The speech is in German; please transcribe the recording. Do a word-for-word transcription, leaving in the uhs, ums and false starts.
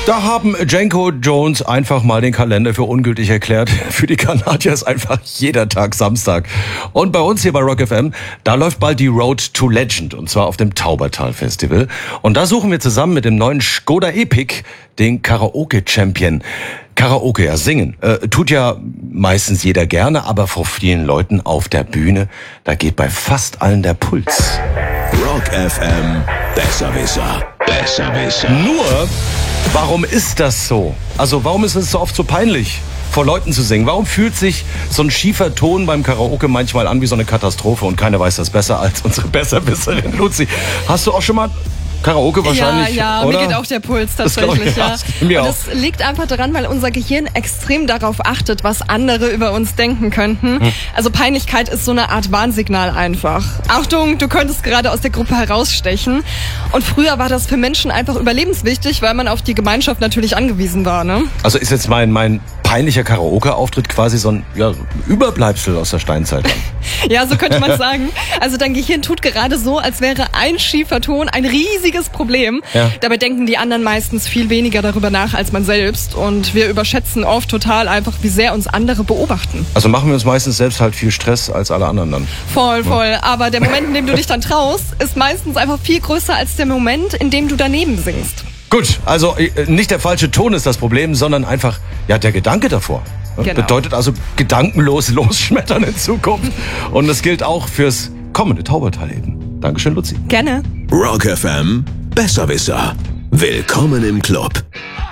Da haben Jenko Jones einfach mal den Kalender für ungültig erklärt. Für die Kanadier ist einfach jeder Tag Samstag. Und bei uns hier bei Rock F M, da läuft bald die Road to Legend. Und zwar auf dem Taubertal Festival. Und da suchen wir zusammen mit dem neuen Skoda Epic den Karaoke-Champion. Karaoke, ja, singen. Äh, tut ja meistens jeder gerne, aber vor vielen Leuten auf der Bühne, da geht bei fast allen der Puls. Rock F M, Besserwisser, Besserwisser. Nur, warum ist das so? Also warum ist es so oft so peinlich, vor Leuten zu singen? Warum fühlt sich so ein schiefer Ton beim Karaoke manchmal an wie so eine Katastrophe und keiner weiß das besser als unsere Besserwisserin Luzi? Hast du auch schon mal Karaoke wahrscheinlich? Ja, ja, oder? Mir geht auch der Puls tatsächlich. Das, ja, ja. das mir und auch. es liegt einfach daran, weil unser Gehirn extrem darauf achtet, was andere über uns denken könnten. Hm. Also Peinlichkeit ist so eine Art Warnsignal einfach. Achtung, du könntest gerade aus der Gruppe herausstechen. Und früher war das für Menschen einfach überlebenswichtig, weil man auf die Gemeinschaft natürlich angewiesen war. Ne? Also ist jetzt mein, mein peinlicher Karaoke-Auftritt quasi so ein ja, Überbleibsel aus der Steinzeit dann? Ja, so könnte man sagen. Also dein Gehirn tut gerade so, als wäre ein schiefer Ton ein riesiges Problem. Ja. Dabei denken die anderen meistens viel weniger darüber nach als man selbst. Und wir überschätzen oft total einfach, wie sehr uns andere beobachten. Also machen wir uns meistens selbst halt viel Stress als alle anderen dann. Voll, voll. Ja. Aber der Moment, in dem du dich dann traust, ist meistens einfach viel größer als der Moment, in dem du daneben singst. Gut, also nicht der falsche Ton ist das Problem, sondern einfach ja der Gedanke davor. Genau. Bedeutet also gedankenlos losschmettern in Zukunft. Und das gilt auch fürs kommende Taubertal eben. Dankeschön, Luzi. Gerne. Rock F M, Besserwisser. Willkommen im Club.